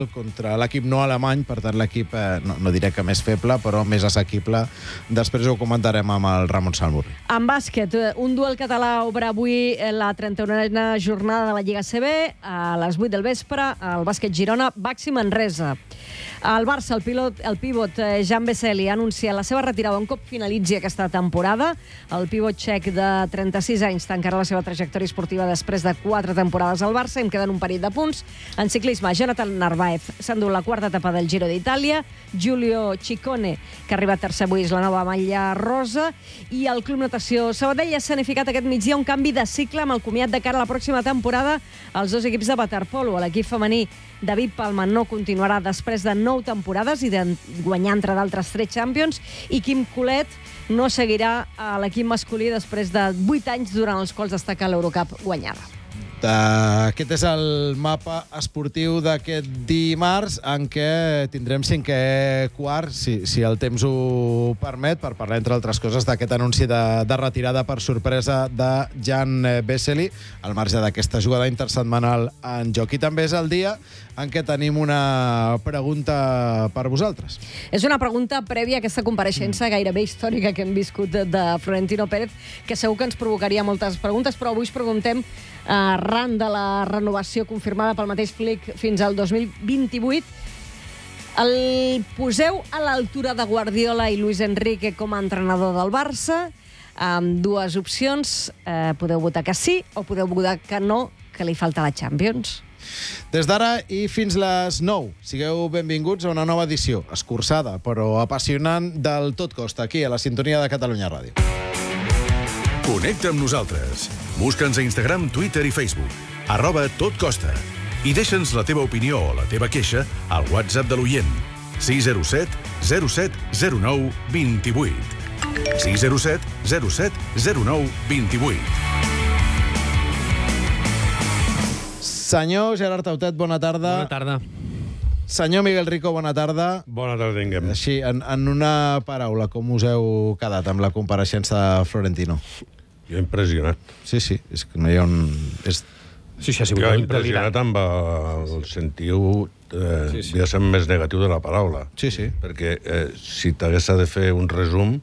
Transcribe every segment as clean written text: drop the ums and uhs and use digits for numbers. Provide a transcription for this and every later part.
contra l'equip no alemany, per tant l'equip, no diré que més feble, però més assequible. Després ho comentarem amb el Ramon Salmurri. En bàsquet, un duel català obre avui la 31a jornada de la Lliga CB a les 8 del vespre, al bàsquet Girona, Baxi Manresa. El Barça, el pivot Jan Vesely ha anunciat la seva retirada un cop finalitzi aquesta temporada. El pivot txec de 36 anys tancarà la seva trajectòria esportiva després de 4 temporades al Barça. Em queden un parell de punts. En ciclisme, Jonathan Narváez s'ha endut la quarta etapa del Giro d'Itàlia. Giulio Ciccone, que ha arribat tercer avui, és la nova malla rosa. I el Club Natació Sabadell ha escenificat aquest migdia un canvi de cicle amb el comiat de cara a la pròxima temporada als dos equips de waterpolo. L'equip femení David Palma no continuarà després de 9 temporades i de guanyar, entre d'altres, 3 Champions, i Quim Colet no seguirà a l'equip masculí després de 8 anys durant els quals destaca l'Eurocup guanyada. Aquest és el mapa esportiu d'aquest dimarts, en què tindrem 5è quart, si el temps ho permet, per parlar, entre altres coses, d'aquest anunci de retirada per sorpresa de Jan Vesely, al marge d'aquesta jugada intersetmanal en joc. I també és el dia en què tenim una pregunta per vosaltres. És una pregunta prèvia a aquesta compareixença gairebé històrica que hem viscut de Florentino Pérez, que segur que ens provocaria moltes preguntes, però avui us preguntem, arran de la renovació confirmada pel mateix Flick fins al 2028, el poseu a l'altura de Guardiola i Luis Enrique com a entrenador del Barça? Amb dues opcions, podeu votar que sí o podeu votar que no, que li falta la Champions. Des d'ara i fins les 9, sigueu benvinguts a una nova edició, escurçada però apassionant, del Tot Costa, aquí a la sintonia de Catalunya Ràdio. Connecta amb nosaltres. Busca'ns a Instagram, Twitter i Facebook, @totcosta. I deixa'ns la teva opinió o la teva queixa al WhatsApp de l'oient, 607 07 09 28. 607 07 09 28. Senyor Gerard Tautet, bona tarda. Bona tarda. Senyor Miguel Rico, bona tarda. Bona tarda, tinguem. Així, en una paraula, com us heu quedat amb la compareixença de Florentino? Jo impressionat. Sí, és que no hi ha un... Sí, ha sigut Jo impressionat amb el sentiu diguéssim més negatiu de la paraula. Sí. Perquè si t'hagués de fer un resum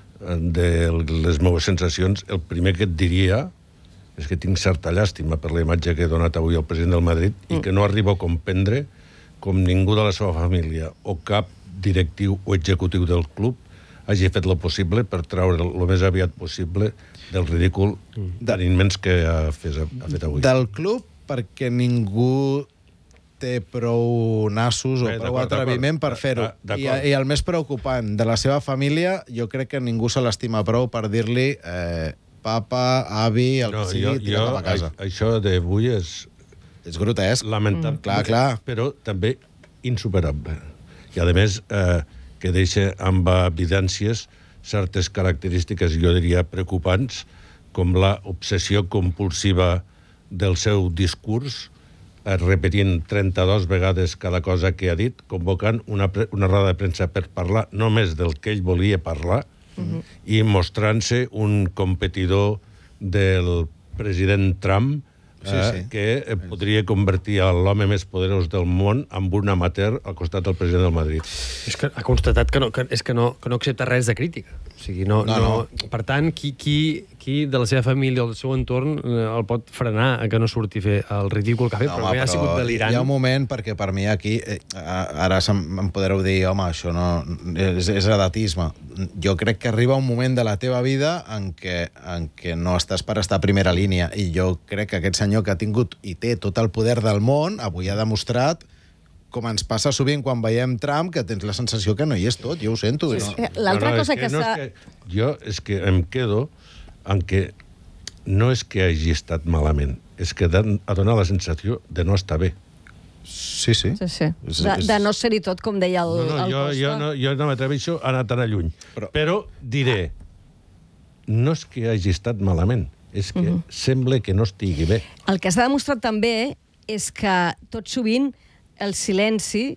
de les meves sensacions, el primer que et diria és que tinc certa llàstima per la imatge que he donat avui al president del Madrid i que no arribo a comprendre com ningú de la seva família o cap directiu o executiu del club hagi fet lo possible per treure el més aviat possible del ridícul tan immens que ha fet avui. Del club, perquè ningú té prou nassos o prou atreviment per fer-ho. I el més preocupant, de la seva família, jo crec que ningú se l'estima prou per dir-li papa, avi, el que sigui, tirat cap a casa. Això d'avui és grotesc. Lamentable. Clar. Però també insuperable. I, a més, que deixa amb evidències certes característiques, jo diria, preocupants, com la obsessió compulsiva del seu discurs, repetint 32 vegades cada cosa que ha dit, convocant una roda de premsa per parlar només del que ell volia parlar i mostrant-se un competidor del president Trump que podria convertir l'home més poderós del món en un amateur al costat del president del Madrid. És que ha constatat que no accepta res de crítica. O sigui, no. Per tant, qui de la seva família o del seu entorn el pot frenar a que no surti a fer el ridícul que ha fet? No, però ha sigut delirant. Hi ha un moment, perquè per mi aquí, ara em podreu dir, home, això no és edatisme. Jo crec que arriba un moment de la teva vida en què no estàs per estar a primera línia, i jo crec que aquest senyor que ha tingut i té tot el poder del món, avui ha demostrat, com ens passa sovint quan veiem Trump, que tens la sensació que no hi és tot, jo ho sento. L'altra cosa que s'ha... Jo és que em quedo en que no és que hagi estat malament, és que ha donat la sensació de no estar bé. Sí. De no ser-hi tot, com deia el Costa. Jo no m'atreveixo a anar tan lluny. Però diré, no és que hagi estat malament, és que sembla que no estigui bé. El que s'ha demostrat també és que tot sovint el silenci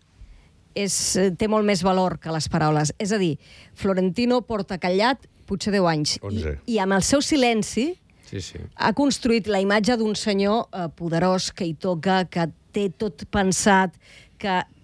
té molt més valor que les paraules. És a dir, Florentino porta callat potser 10 anys. 11. I amb el seu silenci ha construït la imatge d'un senyor poderós, que hi toca, que té tot pensat, que